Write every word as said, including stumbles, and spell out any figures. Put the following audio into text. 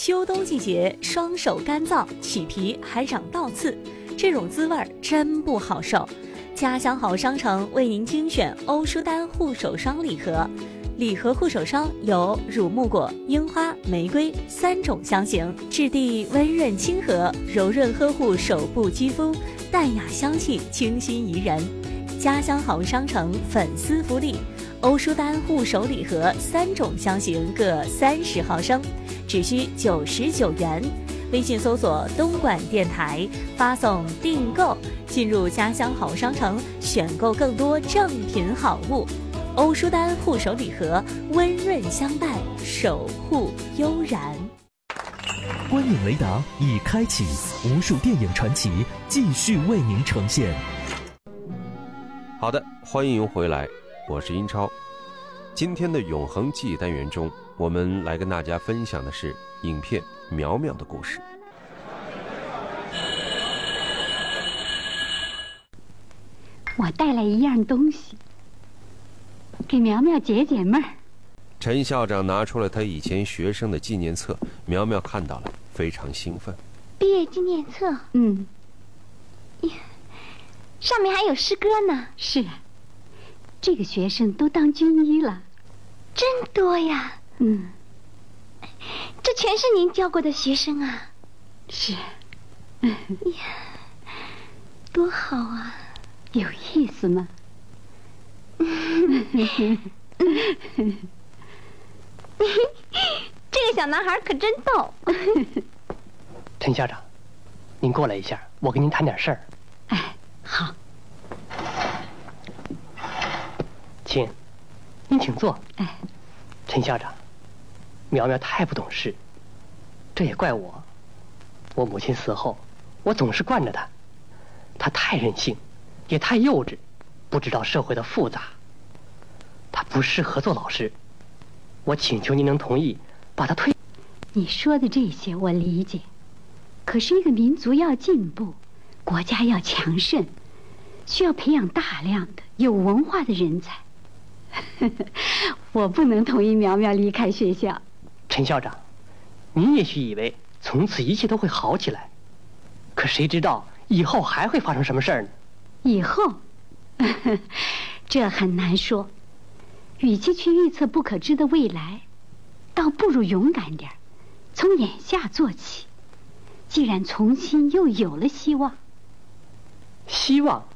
秋冬季节，双手干燥，起皮还长倒刺，这种滋味儿真不好受。家乡好商城为您精选欧舒丹护手霜礼盒，礼盒护手霜有乳木果、樱花、玫瑰三种香型，质地温润亲和，柔润呵护手部肌肤，淡雅香气，清新宜人。家乡好商城粉丝福利，欧舒丹护手礼盒三种香型各三十毫升，只需九十九元。微信搜索东莞电台，发送订购，进入家乡好商城，选购更多正品好物。欧舒丹护手礼盒，温润相伴，守护悠然。 观影雷达已开启，无数电影传奇继续为您呈现。 好的，欢迎回来，我是英超。今天的永恒记忆单元中，我们来跟大家分享的是影片苗苗的故事。 我带来一样东西，给苗苗解解闷儿。 陈校长拿出了他以前学生的纪念册，苗苗看到了，非常兴奋。 毕业纪念册， 嗯， 上面还有诗歌呢。 是啊，这个学生都当军医了， 真多呀。 嗯， 这全是您教过的学生啊。 是， 呀，多好啊， 有意思吗？ 这个小男孩可真逗。 陈校长，您过来一下，我跟您谈点事儿。 哎，好。 亲，您请坐。 哎， 陈校长，苗苗太不懂事，这也怪我。我母亲死后，我总是惯着她，她太任性，也太幼稚，不知道社会的复杂。她不适合做老师，我请求您能同意把她推。 你说的这些我理解，可是一个民族要进步，国家要强盛，需要培养大量的有文化的人才。我不能同意苗苗离开学校。 陈校长，您也许以为从此一切都会好起来，可谁知道以后还会发生什么事儿呢？ 以后这很难说，与其去预测不可知的未来，倒不如勇敢点，从眼下做起。既然重新又有了希望。 希望